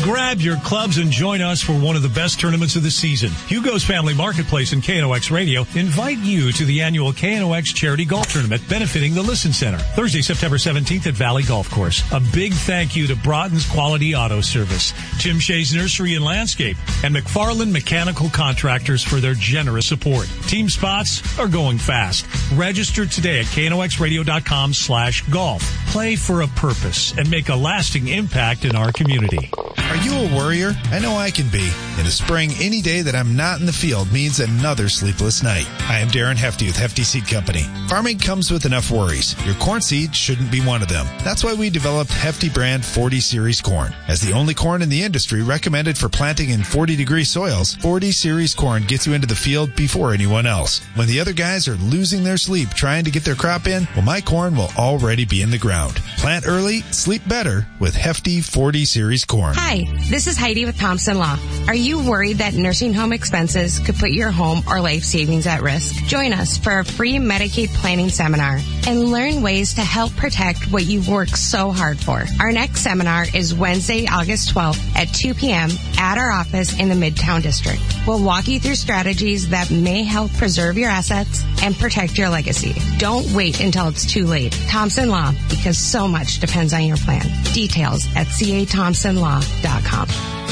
Grab your clubs and join us for one of the best tournaments of the season. Hugo's Family Marketplace and KNOX Radio invite you to the annual KNOX Charity Golf Tournament benefiting the Listen Center. Thursday, September 17th at Valley Golf Course. A big thank you to Broughton's Quality Auto Service, Tim Shea's Nursery and Landscape, and McFarland Mechanical Contractors for their generous support. Team spots are going fast. Register today at knoxradio.com/golf. Play for a purpose and make a lasting impact in our community. Are you a worrier? I know I can be. In the spring, any day that I'm not in the field means another sleepless night. I am Darren Hefty with Hefty Seed Company. Farming comes with enough worries. Your corn seed shouldn't be one of them. That's why we developed Hefty brand 40 Series corn. As the only corn in the industry recommended for planting in 40-degree soils, 40 Series corn gets you into the field before anyone else. When the other guys are losing their sleep trying to get their crop in, well, my corn will already be in the ground. Plant early, sleep better with Hefty 40 Series corn. Hi, this is Heidi with Thompson Law. Are you worried that nursing home expenses could put your home or life savings at risk? Join us for a free Medicaid planning seminar and learn ways to help protect what you've worked so hard for. Our next seminar is Wednesday, August 12th at 2 p.m. at our office in the Midtown District. We'll walk you through strategies that may help preserve your assets and protect your legacy. Don't wait until it's too late. Thompson Law, because so much depends on your plan. Details at cathompsonlaw.com.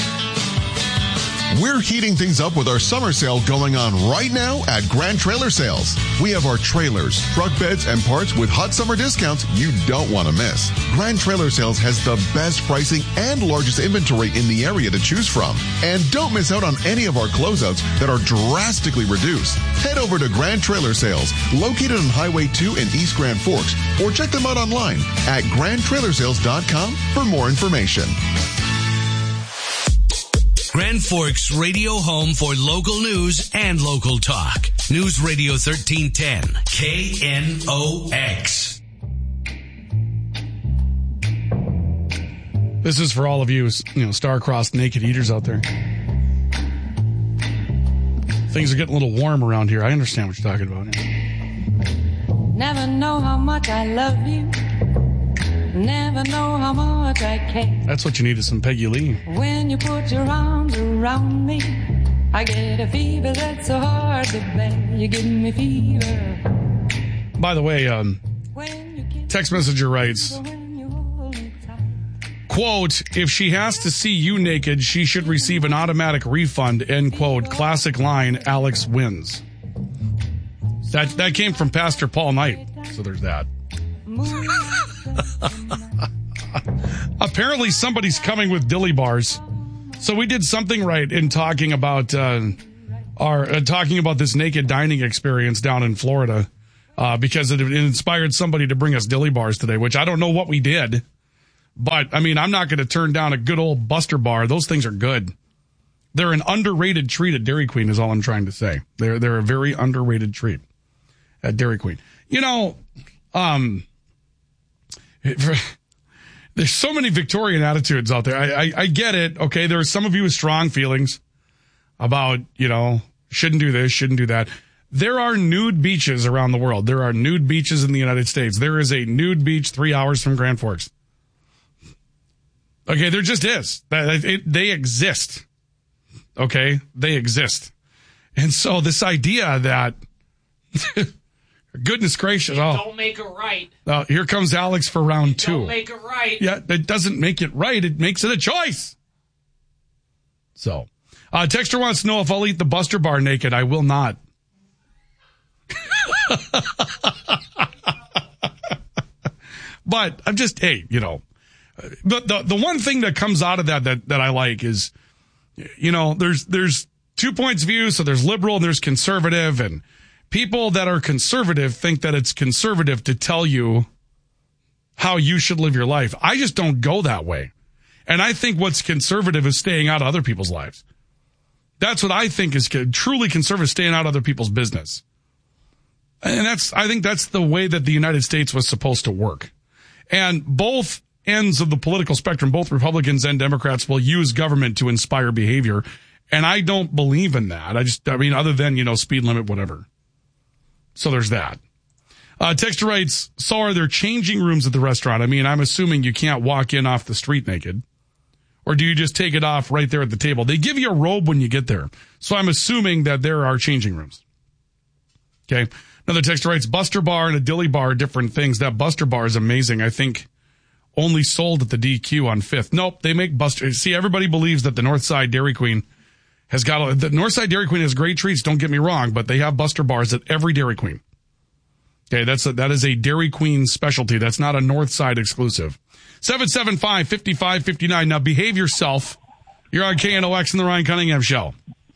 We're heating things up with our summer sale going on right now at Grand Trailer Sales. We have our trailers, truck beds, and parts with hot summer discounts you don't want to miss. Grand Trailer Sales has the best pricing and largest inventory in the area to choose from. And don't miss out on any of our closeouts that are drastically reduced. Head over to Grand Trailer Sales, located on Highway 2 in East Grand Forks, or check them out online at grandtrailersales.com for more information. Grand Forks radio home for local news and local talk. News Radio 1310, KNOX. This is for all of you, star-crossed naked eaters out there. Things are getting a little warm around here. I understand what you're talking about. Never know how much I love you. Never know how much I care. That's what you need is some Peggy Lee. When you put your arms around me, I get a fever that's so hard to bear. You give me fever. By the way, text messenger writes, quote, if she has to see you naked, she should receive an automatic refund, end quote. Classic line, Alex wins. That came from Pastor Paul Knight, so there's that. Apparently somebody's coming with dilly bars. So we did something right in talking about talking about this naked dining experience down in Florida, because it inspired somebody to bring us dilly bars today, which I don't know what we did, but I mean, I'm not going to turn down a good old Buster bar. Those things are good. They're an underrated treat at Dairy Queen is all I'm trying to say. They're a very underrated treat at Dairy Queen. There's so many Victorian attitudes out there. I get it. Okay. There are some of you with strong feelings about, shouldn't do this, shouldn't do that. There are nude beaches around the world. There are nude beaches in the United States. There is a nude beach 3 hours from Grand Forks. Okay. There just is. They exist. Okay. They exist. And so this idea that, goodness gracious. Oh. Don't make it right. Here comes Alex for round two. Don't make it right. Yeah, that doesn't make it right. It makes it a choice. So, Texter wants to know if I'll eat the Buster bar naked. I will not. But I'm just, the one thing that comes out of that I like is, there's 2 points of view. So there's liberal and there's conservative, and people that are conservative think that it's conservative to tell you how you should live your life. I just don't go that way. And I think what's conservative is staying out of other people's lives. That's what I think is truly conservative, staying out of other people's business. And I think that's the way that the United States was supposed to work. And both ends of the political spectrum, both Republicans and Democrats, will use government to inspire behavior. And I don't believe in that. Other than, speed limit, whatever. So there's that. Texter writes, so are there changing rooms at the restaurant? I'm assuming you can't walk in off the street naked. Or do you just take it off right there at the table? They give you a robe when you get there. So I'm assuming that there are changing rooms. Okay. Another texter writes, Buster Bar and a Dilly Bar are different things. That Buster Bar is amazing. I think only sold at the DQ on 5th. Nope, they make Buster. See, everybody believes that the Northside Dairy Queen has got the Northside Dairy Queen has great treats. Don't get me wrong, but they have Buster Bars at every Dairy Queen. Okay, that is a Dairy Queen specialty. That's not a Northside exclusive. 775-5559. Now behave yourself. You're on KNOX and the Ryan Cunningham Show.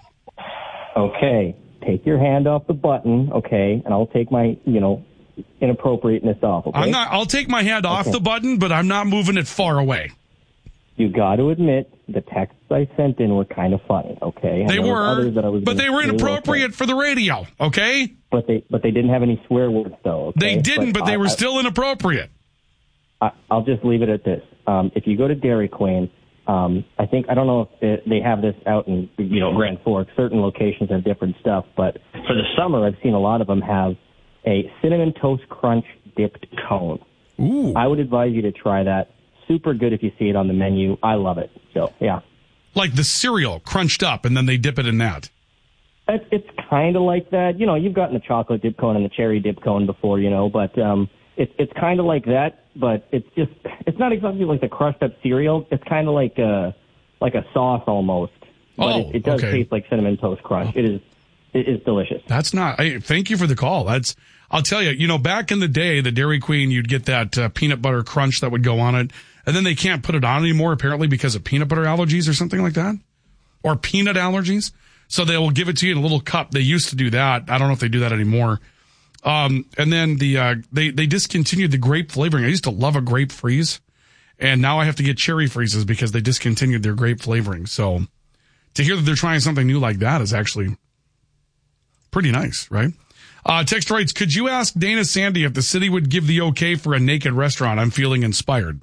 Okay, take your hand off the button, okay, and I'll take my, inappropriateness off, okay? I'll take my hand off the button, but I'm not moving it far away. You got to admit, the texts I sent in were kind of funny, okay? They were, but they were inappropriate for the radio, okay? But they didn't have any swear words, though. Okay? They didn't, but they were still inappropriate. I'll just leave it at this. If you go to Dairy Queen, I don't know if they have this out in, Grand Forks. Certain locations have different stuff, but for the summer, I've seen a lot of them have a Cinnamon Toast Crunch dipped cone. Ooh. I would advise you to try that. Super good if you see it on the menu. I love it. So, yeah. Like the cereal crunched up, and then they dip it in that. It's kind of like that. You've gotten the chocolate dip cone and the cherry dip cone before, but it's kind of like that, but it's not exactly like the crushed up cereal. It's kind of like a sauce almost. But it does taste like Cinnamon Toast Crunch. It is delicious. That's not. Thank you for the call. I'll tell you. Back in the day, the Dairy Queen, you'd get that peanut butter crunch that would go on it, and then they can't put it on anymore apparently because of peanut butter allergies or something like that, or peanut allergies. So they will give it to you in a little cup. They used to do that. I don't know if they do that anymore. And then they discontinued the grape flavoring. I used to love a grape freeze, and now I have to get cherry freezes because they discontinued their grape flavoring. So to hear that they're trying something new like that is actually pretty nice, right? Text writes, could you ask Dana Sandy if the city would give the okay for a naked restaurant? I'm feeling inspired.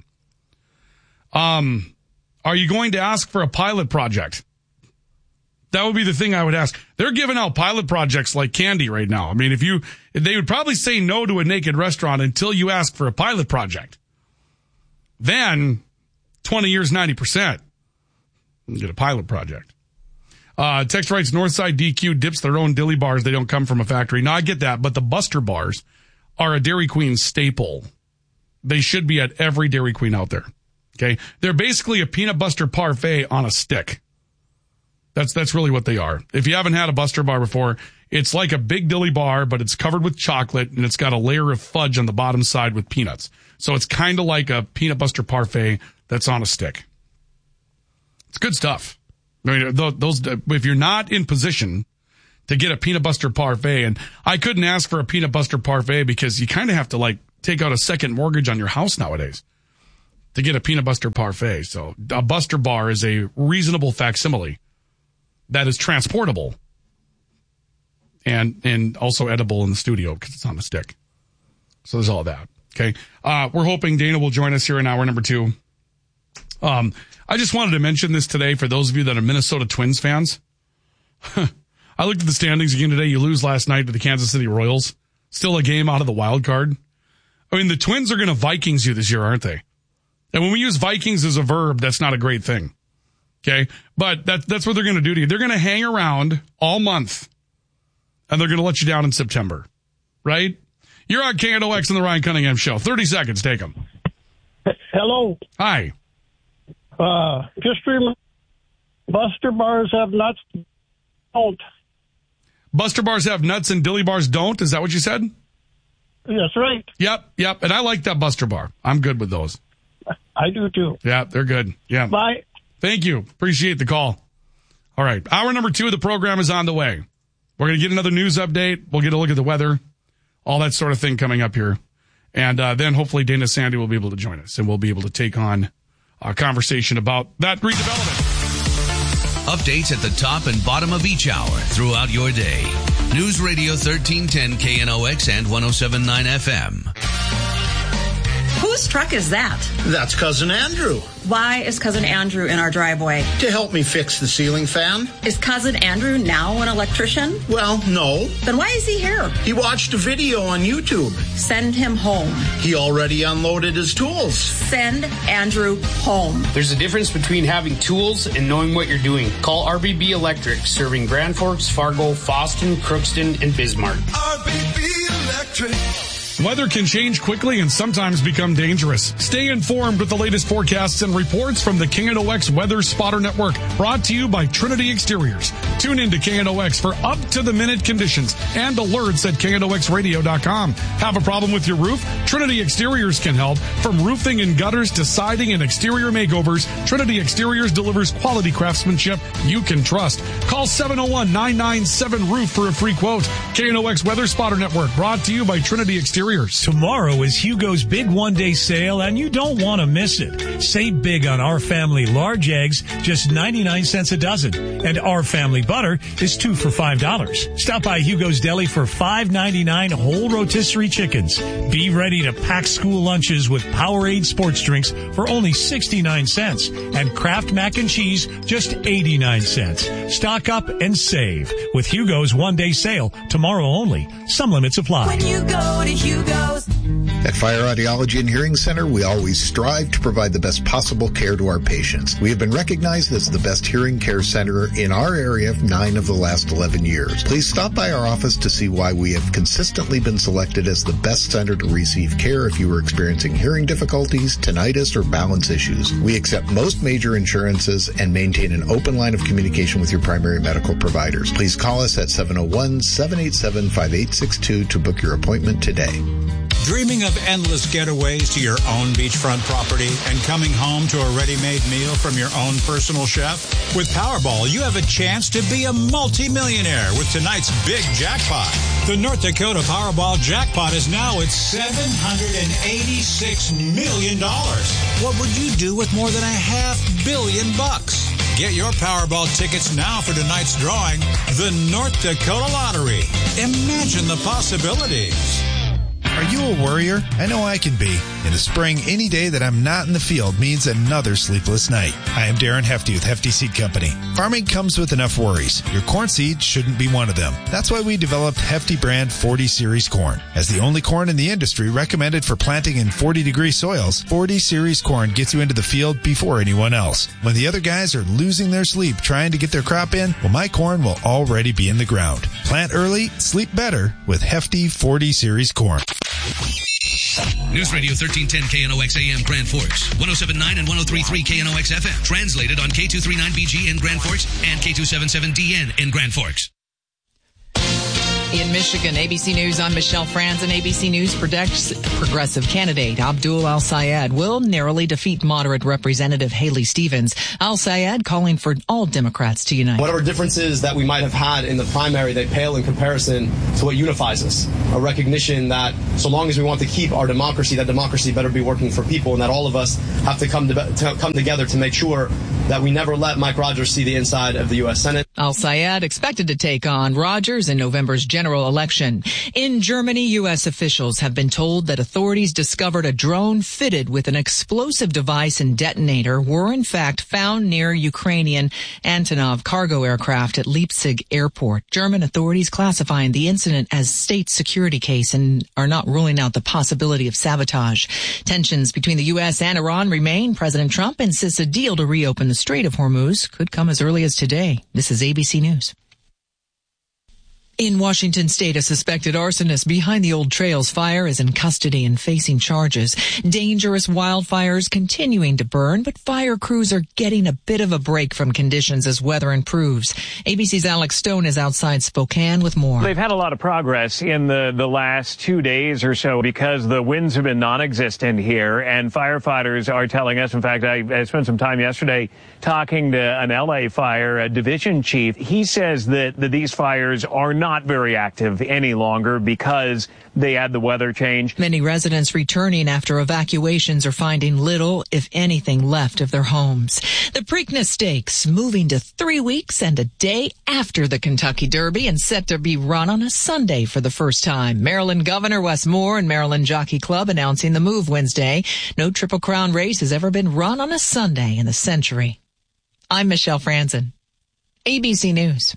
Are you going to ask for a pilot project? That would be the thing I would ask. They're giving out pilot projects like candy right now. I mean, they would probably say no to a naked restaurant until you ask for a pilot project. Then 20 years, 90%. You get a pilot project. Text writes, Northside DQ dips their own dilly bars. They don't come from a factory. Now, I get that, but the Buster Bars are a Dairy Queen staple. They should be at every Dairy Queen out there. Okay? They're basically a peanut buster parfait on a stick. That's really what they are. If you haven't had a Buster Bar before, it's like a big dilly bar, but it's covered with chocolate, and it's got a layer of fudge on the bottom side with peanuts. So it's kind of like a peanut buster parfait that's on a stick. It's good stuff. I mean, those if you're not in position to get a peanut buster parfait, and I couldn't ask for a peanut buster parfait because you kind of have to take out a second mortgage on your house nowadays to get a peanut buster parfait. So a Buster Bar is a reasonable facsimile that is transportable and also edible in the studio because it's on a stick. So there's all that. Okay. We're hoping Dana will join us here in hour number 2. I just wanted to mention this today for those of you that are Minnesota Twins fans. I looked at the standings again today. You lose last night to the Kansas City Royals. Still a game out of the wild card. I mean, the Twins are going to Vikings you this year, aren't they? And when we use Vikings as a verb, that's not a great thing. Okay? But that's what they're going to do to you. They're going to hang around all month, and they're going to let you down in September. Right? You're on KNOX and the Ryan Cunningham Show. 30 seconds. Take them. Hello. Hi. Just remember, Buster Bars have nuts. Don't. Buster Bars have nuts and Dilly Bars don't? Is that what you said? That's right. Yep. And I like that Buster Bar. I'm good with those. I do too. Yeah, they're good. Yeah. Bye. Thank you. Appreciate the call. All right. Hour number 2 of the program is on the way. We're going to get another news update. We'll get a look at the weather, all that sort of thing coming up here. And then hopefully Dana Sandy will be able to join us, and we'll be able to take on a conversation about that redevelopment. Updates at the top and bottom of each hour throughout your day. News Radio 1310 KNOX and 107.9 FM. Who Whose truck is that? That's Cousin Andrew. Why is Cousin Andrew in our driveway? To help me fix the ceiling fan. Is Cousin Andrew now an electrician? Well, no. Then why is he here? He watched a video on YouTube. Send him home. He already unloaded his tools. Send Andrew home. There's a difference between having tools and knowing what you're doing. Call RBB Electric, serving Grand Forks, Fargo, Fosston, Crookston, and Bismarck. RBB Electric. Weather can change quickly and sometimes become dangerous. Stay informed with the latest forecasts and reports from the KNOX Weather Spotter Network, brought to you by Trinity Exteriors. Tune in to KNOX for up-to-the-minute conditions and alerts at KNOXradio.com. Have a problem with your roof? Trinity Exteriors can help. From roofing and gutters to siding and exterior makeovers, Trinity Exteriors delivers quality craftsmanship you can trust. Call 701-997-ROOF for a free quote. KNOX Weather Spotter Network, brought to you by Trinity Exteriors. Tomorrow is Hugo's big one-day sale, and you don't want to miss it. Save big on Our Family large eggs, just 99 cents a dozen. And Our Family butter is 2 for $5. Stop by Hugo's Deli for $5.99 whole rotisserie chickens. Be ready to pack school lunches with Powerade sports drinks for only 69 cents. And Kraft mac and cheese, just 89 cents. Stock up and save with Hugo's one-day sale, tomorrow only. Some limits apply. When you go to Hugo's. At Fire Audiology and Hearing Center, we always strive to provide the best possible care to our patients. We have been recognized as the best hearing care center in our area 9 of the last 11 years. Please stop by our office to see why we have consistently been selected as the best center to receive care if you are experiencing hearing difficulties, tinnitus, or balance issues. We accept most major insurances and maintain an open line of communication with your primary medical providers. Please call us at 701-787-5862 to book your appointment today. Dreaming of endless getaways to your own beachfront property and coming home to a ready-made meal from your own personal chef? With Powerball, you have a chance to be a multi-millionaire with tonight's big jackpot. The North Dakota Powerball jackpot is now at $786 million. What would you do with more than $500 million? Get your Powerball tickets now for tonight's drawing, the North Dakota Lottery. Imagine the possibilities. Are you a worrier? I know I can be. In the spring, any day that I'm not in the field means another sleepless night. I am Darren Hefty with Hefty Seed Company. Farming comes with enough worries. Your corn seed shouldn't be one of them. That's why we developed Hefty brand 40 Series corn. As the only corn in the industry recommended for planting in 40-degree soils, 40 Series corn gets you into the field before anyone else. When the other guys are losing their sleep trying to get their crop in, well, my corn will already be in the ground. Plant early, sleep better with Hefty 40 Series corn. News Radio 1310 KNOX AM Grand Forks, 107.9 and 103.3 KNOX FM. Translated on K239BG in Grand Forks and K277DN in Grand Forks. In Michigan, ABC News, I'm Michelle Franzen. ABC News predicts progressive candidate Abdul Al-Sayed will narrowly defeat moderate Representative Haley Stevens. Al-Sayed calling for all Democrats to unite. Whatever differences that we might have had in the primary, they pale in comparison to what unifies us. A recognition that so long as we want to keep our democracy, that democracy better be working for people, and that all of us have to come together to make sure that we never let Mike Rogers see the inside of the U.S. Senate. Al-Sayed expected to take on Rogers in November's general election. In Germany, U.S. officials have been told that authorities discovered a drone fitted with an explosive device and detonator were in fact found near Ukrainian Antonov cargo aircraft at Leipzig airport. German authorities classifying the incident as state security case and are not ruling out the possibility of sabotage. Tensions between the U.S. and Iran remain. President Trump insists a deal to reopen the Strait of Hormuz could come as early as today. This is ABC News. In Washington state, a suspected arsonist behind the Old Trails fire is in custody and facing charges. Dangerous wildfires continuing to burn, but fire crews are getting a bit of a break from conditions as weather improves. ABC's Alex Stone is outside Spokane with more. They've had a lot of progress in the last 2 days or so because the winds have been non-existent here, and firefighters are telling us, in fact, I spent some time yesterday talking to an LA Fire division chief. He says that these fires are not very active any longer because they had the weather change. Many residents returning after evacuations are finding little, if anything, left of their homes. The Preakness Stakes moving to 3 weeks and a day after the Kentucky Derby and set to be run on a Sunday for the first time. Maryland Governor Wes Moore and Maryland Jockey Club announcing the move Wednesday. No Triple Crown race has ever been run on a Sunday in the century. I'm Michelle Franzen, ABC News.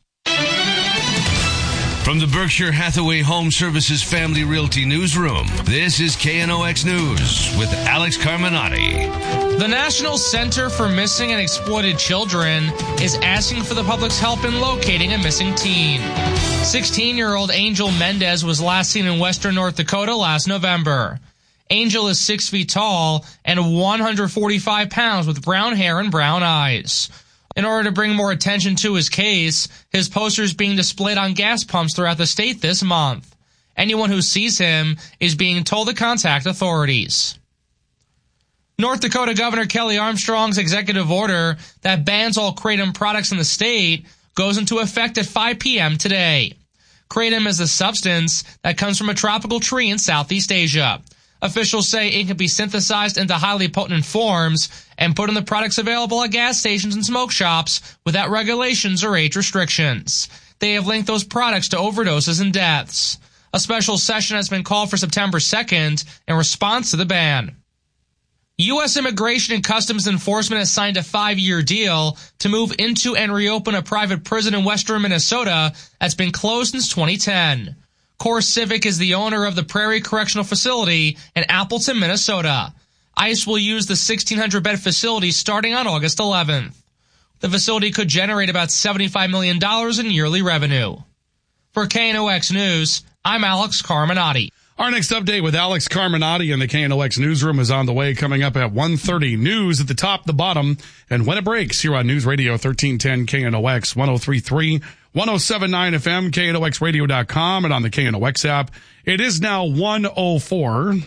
From the Berkshire Hathaway Home Services Family Realty Newsroom, this is KNOX News with Alex Carminati. The National Center for Missing and Exploited Children is asking for the public's help in locating a missing teen. 16-year-old Angel Mendez was last seen in western North Dakota last November. Angel is 6 feet tall and 145 pounds with brown hair and brown eyes. In order to bring more attention to his case, his poster is being displayed on gas pumps throughout the state this month. Anyone who sees him is being told to contact authorities. North Dakota Governor Kelly Armstrong's executive order that bans all kratom products in the state goes into effect at 5 p.m. today. Kratom is a substance that comes from a tropical tree in Southeast Asia. Officials say it can be synthesized into highly potent forms and put in the products available at gas stations and smoke shops without regulations or age restrictions. They have linked those products to overdoses and deaths. A special session has been called for September 2nd in response to the ban. U.S. Immigration and Customs Enforcement has signed a 5-year deal to move into and reopen a private prison in western Minnesota that's been closed since 2010. Core Civic is the owner of the Prairie Correctional Facility in Appleton, Minnesota. ICE will use the 1,600-bed facility starting on August 11th. The facility could generate about $75 million in yearly revenue. For KNOX News, I'm Alex Carminati. Our next update with Alex Carminati in the KNOX newsroom is on the way, coming up at 1:30. News at the top, the bottom, and when it breaks here on News Radio 1310 KNOX 103.3, 107.9 FM, KNOXradio.com, and on the KNOX app. It is now 1:04.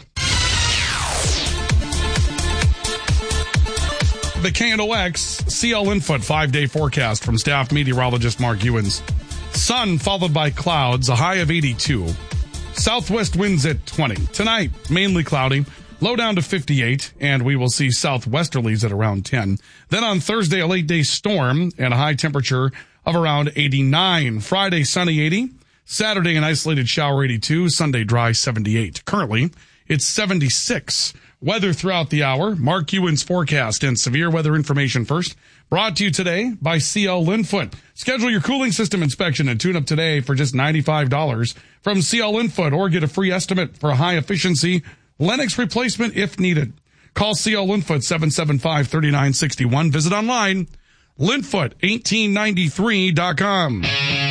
The KNOX CL Infoot 5-day forecast from staff meteorologist Mark Ewens. Sun followed by clouds, a high of 82. Southwest winds at 20. Tonight, mainly cloudy, low down to 58, and we will see southwesterlies at around 10. Then on Thursday, a late-day storm and a high temperature of around 89. Friday, sunny 80. Saturday, an isolated shower 82. Sunday, dry 78. Currently, it's 76. Weather throughout the hour. Mark Ewan's forecast and severe weather information first. Brought to you today by CL Linfoot. Schedule your cooling system inspection and tune up today for just $95 from CL Linfoot, or get a free estimate for a high-efficiency Lennox replacement if needed. Call CL Linfoot 775-3961. Visit online, Linfoot1893.com.